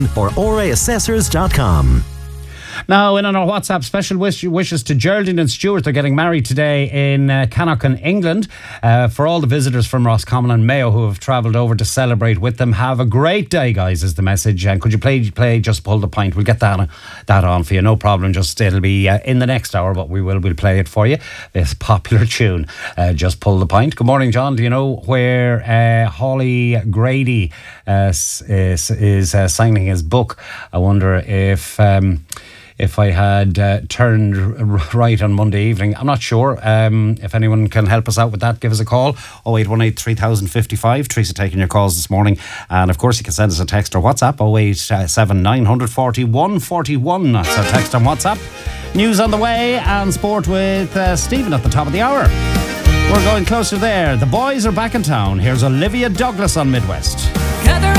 or oraassessors.com. Now, in on our WhatsApp, special wishes to Geraldine and Stuart. They're getting married today in Cannock, England. For all the visitors from Roscommon and Mayo who have travelled over to celebrate with them, have a great day, guys, is the message. And could you play Just Pull the Pint? We'll get that on for you, no problem. Just it'll be in the next hour, but we'll play it for you. This popular tune, Just Pull the Pint. Good morning, John. Do you know where Hawley Grady is signing his book? I wonder if I had turned right on Monday evening. I'm not sure. If anyone can help us out with that, give us a call. 0818 3055. Teresa taking your calls this morning. And of course, you can send us a text or WhatsApp. 087 941 41. That's our text on WhatsApp. News on the way and sport with Stephen at the top of the hour. We're going closer there. The boys are back in town. Here's Olivia Douglas on Midwest. Gather